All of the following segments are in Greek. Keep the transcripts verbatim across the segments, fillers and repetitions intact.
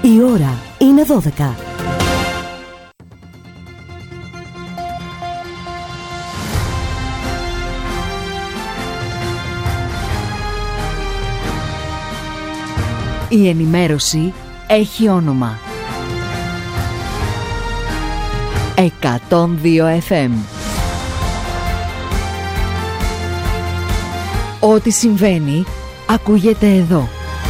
Η ώρα είναι δώδεκα. Η ενημέρωση έχει όνομα. εκατόν δύο εφ εμ. Ό,τι συμβαίνει ακούγεται εδώ.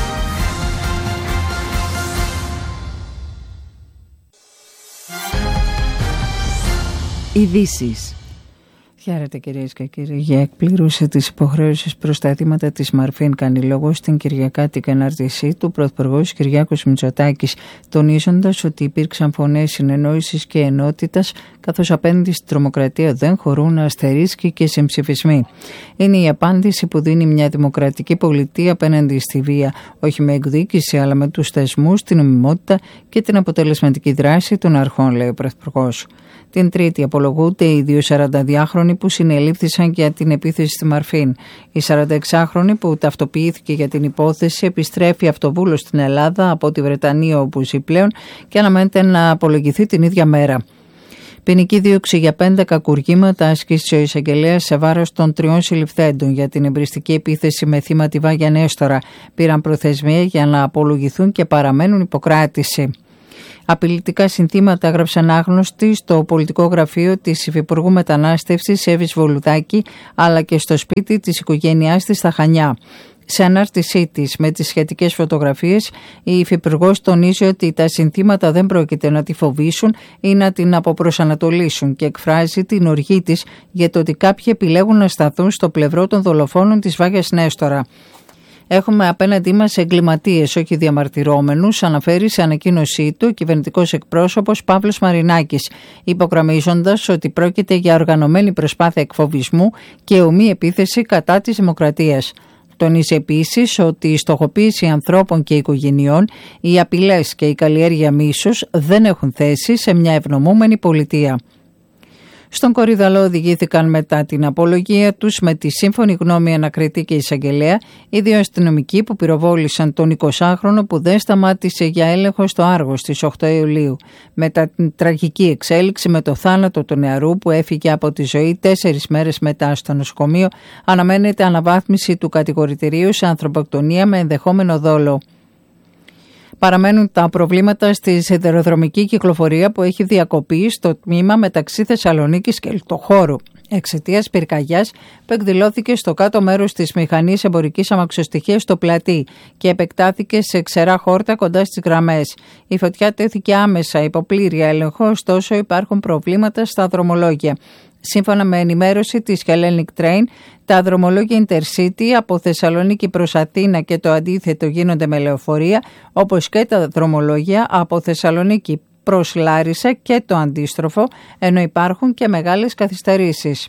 Ειδήσεις. Χαίρετε κυρίες και κύριοι. Για εκπλήρωση της υποχρέωσης προς τα αιτήματα της Μαρφίν κάνει λόγο στην Κυριακάτικη ανάρτησή του Πρωθυπουργός Κυριάκος Μητσοτάκης, τονίζοντας ότι υπήρξαν φωνές συνεννόησης και ενότητας, καθώς απέναντι στην τρομοκρατία δεν χωρούν αστερίσκοι και συμψηφισμοί. Είναι η απάντηση που δίνει μια δημοκρατική πολιτεία απέναντι στη βία, όχι με εκδίκηση αλλά με τους θεσμούς, την νομιμότητα και την αποτελεσματική δράση των αρχών, λέει ο Πρωθυπουργός. Την Τρίτη απολογούνται οι δύο σαρανταδυάχρονοι που συνελήφθησαν για την επίθεση στη Μαρφίν. Η σαρανταεξάχρονη που ταυτοποιήθηκε για την υπόθεση επιστρέφει αυτοβούλος στην Ελλάδα από τη Βρετανία όπου ζει πλέον και αναμένεται να απολογηθεί την ίδια μέρα. Ποινική δίωξη για πέντε κακουργήματα άσκησε ο εισαγγελέας σε βάρος των τριών συλληφθέντων για την εμπριστική επίθεση με θύμα τη Βάγια Νέστορα. Πήραν προθεσμία για να απολογηθούν και παραμένουν υποκράτηση. Απειλητικά συνθήματα έγραψαν άγνωστοι στο πολιτικό γραφείο της Υφυπουργού Μετανάστευσης Εύης Βολουδάκη, αλλά και στο σπίτι της οικογένειάς της στα Χανιά. Σε ανάρτησή της με τις σχετικές φωτογραφίες, η Υφυπουργός τονίζει ότι τα συνθήματα δεν πρόκειται να τη φοβήσουν ή να την αποπροσανατολίσουν και εκφράζει την οργή της για το ότι κάποιοι επιλέγουν να σταθούν στο πλευρό των δολοφόνων της Βάγιας Νέστορα. Έχουμε απέναντί μας εγκληματίες, όχι διαμαρτυρόμενους, αναφέρει σε ανακοίνωσή του ο κυβερνητικός εκπρόσωπος Παύλος Μαρινάκης, υπογραμμίζοντας ότι πρόκειται για οργανωμένη προσπάθεια εκφοβισμού και ομή επίθεση κατά της δημοκρατίας. Τονίζει επίσης ότι η στοχοποίηση ανθρώπων και οικογενειών, οι απειλές και η καλλιέργεια μίσους δεν έχουν θέση σε μια ευνομούμενη πολιτεία. Στον Κορυδαλό οδηγήθηκαν μετά την απολογία τους με τη σύμφωνη γνώμη ανακριτή και εισαγγελέα οι δύο αστυνομικοί που πυροβόλησαν τον εικοσάχρονο που δεν σταμάτησε για έλεγχο στο Άργο στις οκτώ Ιουλίου. Μετά την τραγική εξέλιξη με το θάνατο του νεαρού που έφυγε από τη ζωή τέσσερις μέρες μετά στο νοσοκομείο, αναμένεται αναβάθμιση του κατηγορητηρίου σε ανθρωποκτονία με ενδεχόμενο δόλο. Παραμένουν τα προβλήματα στη σιδηροδρομική κυκλοφορία που έχει διακοπεί στο τμήμα μεταξύ Θεσσαλονίκης και Λιχτοχώρου εξαιτίας πυρκαγιάς που εκδηλώθηκε στο κάτω μέρος της μηχανής εμπορικής αμαξοστοιχείας στο Πλατή και επεκτάθηκε σε ξερά χόρτα κοντά στις γραμμές. Η φωτιά τέθηκε άμεσα υπό πλήρη έλεγχο, ωστόσο υπάρχουν προβλήματα στα δρομολόγια. Σύμφωνα με ενημέρωση της Hellenic Train, τα δρομολόγια Intercity από Θεσσαλονίκη προς Αθήνα και το αντίθετο γίνονται με λεωφορεία, όπως και τα δρομολόγια από Θεσσαλονίκη προς Λάρισα και το αντίστροφο, ενώ υπάρχουν και μεγάλες καθυστερήσεις.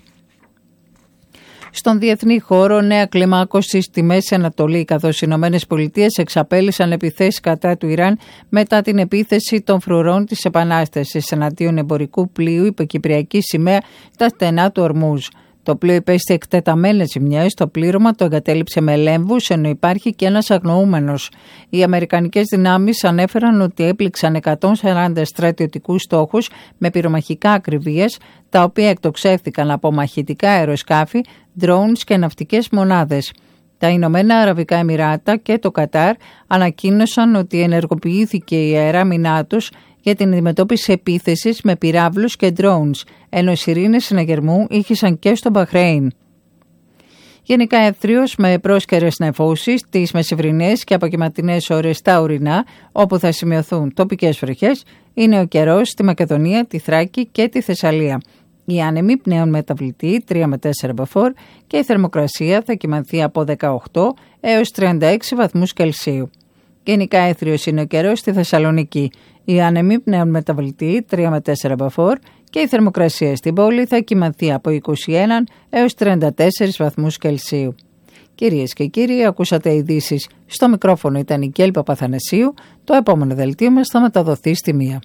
Στον διεθνή χώρο, νέα κλιμάκωση στη Μέση Ανατολή, καθώς οι Ηνωμένες Πολιτείες εξαπέλυσαν επιθέσεις κατά του Ιράν μετά την επίθεση των φρουρών της Επανάστασης εναντίον εμπορικού πλοίου υποκυπριακή σημαία στα στενά του Ορμούζ. Το πλοίο υπέστη εκτεταμένες ζημιές, το πλήρωμα το εγκατέλειψε με λέμβους, ενώ υπάρχει και ένας αγνοούμενος. Οι αμερικανικές δυνάμεις ανέφεραν ότι έπληξαν εκατόν σαράντα στρατιωτικούς στόχους με πυρομαχικά ακριβίες, τα οποία εκτοξεύθηκαν από μαχητικά αεροσκάφη, drones και ναυτικές μονάδες. Τα Ηνωμένα Αραβικά Εμιράτα και το Κατάρ ανακοίνωσαν ότι ενεργοποιήθηκε η αεράμινά τους για την αντιμετώπιση επίθεσης με πυράβλους και drones, ενώ οι σιρήνες συναγερμού ήχησαν και στο Μπαχρέιν. Γενικά εύθριος με πρόσκαιρες νεφώσεις τις μεσημβρινές και απογευματινές ώρες στα ορεινά, όπου θα σημειωθούν τοπικές βροχές, είναι ο καιρός στη Μακεδονία, τη Θράκη και τη Θεσσαλία. Οι άνεμοι πνέουν μεταβλητοί τρία με τέσσερα μποφόρ και η θερμοκρασία θα κυμανθεί από δεκαοκτώ έως τριάντα έξι βαθμούς Κελσίου. Γενικά έθριος είναι ο καιρός στη Θεσσαλονίκη. Οι άνεμοι πνέουν μεταβλητοί τρία με τέσσερα μποφόρ και η θερμοκρασία στην πόλη θα κυμανθεί από είκοσι ένα έως τριάντα τέσσερα βαθμούς Κελσίου. Κυρίες και κύριοι, ακούσατε ειδήσεις. Στο μικρόφωνο ήταν η Κέλπα Παθανασίου. Το επόμενο δελτίο μας θα μεταδοθεί στη μία.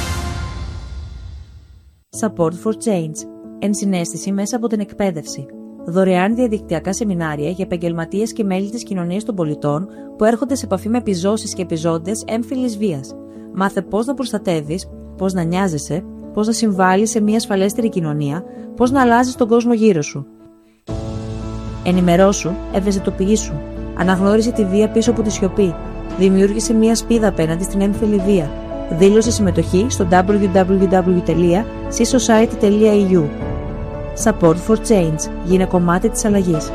Support for Change. Ενσυναίσθηση μέσα από την εκπαίδευση. Δωρεάν διαδικτυακά σεμινάρια για επαγγελματίες και μέλη της κοινωνίας των πολιτών που έρχονται σε επαφή με επιζώσεις και επιζώντες έμφυλης βίας. Μάθε πώς να προστατεύεις, πώς να νοιάζεσαι, πώς να συμβάλλεις σε μια ασφαλέστερη κοινωνία, πώς να αλλάζεις τον κόσμο γύρω σου. Ενημερώσου, ευαισθητοποιήσου. Αναγνώρισε τη βία πίσω από τη σιωπή. Δημιούργησε μια σπίδα απέναντι στην έμφυλη βία. Δήλωσε συμμετοχή στο double-u double-u double-u τελεία c society τελεία e u. Support for Change. Γίνε κομμάτι της αλλαγής.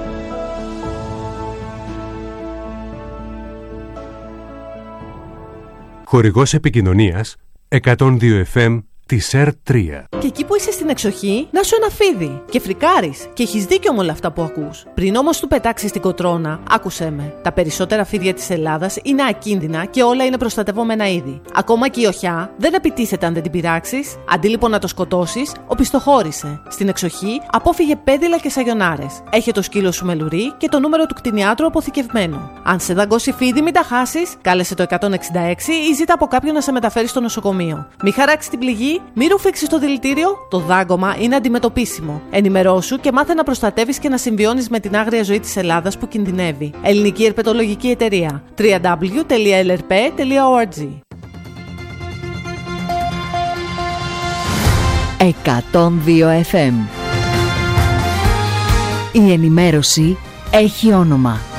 Χορηγός επικοινωνίας εκατόν δύο εφ εμ τη ΣΕΡ τρία. Και εκεί που είσαι στην εξοχή, να σου ένα φίδι και φρικάρεις. Και έχεις δίκιο με όλα αυτά που ακούς. Πριν όμως του πετάξεις την κοτρώνα, άκουσέ με. Τα περισσότερα φίδια της Ελλάδας είναι ακίνδυνα και όλα είναι προστατευόμενα είδη. Ακόμα και η οχιά δεν επιτίθεται αν δεν την πειράξεις. Αντί λοιπόν να το σκοτώσεις, οπισθοχώρησε. Στην εξοχή, απόφυγε πέδιλα και σαγιονάρες. Έχε το σκύλο σου με λουρί και το νούμερο του κτηνιάτρου αποθηκευμένο. Αν σε δαγκώσει φίδι, μην τα χάσεις. Κάλεσε το εκατόν εξήντα έξι ή ζήτα από κάποιον να σε μεταφέρει στο νοσοκομείο. Μη χαράξει την πληγή. Μη ρουφήξεις το δηλητήριο, το δάγκωμα είναι αντιμετωπίσιμο. Ενημερώσου και μάθε να προστατεύεις και να συμβιώνεις με την άγρια ζωή της Ελλάδας που κινδυνεύει. Ελληνική Ερπετολογική Εταιρεία. double-u double-u double-u τελεία ελ αρ πι τελεία org. εκατόν δύο εφ εμ. Η ενημέρωση έχει όνομα.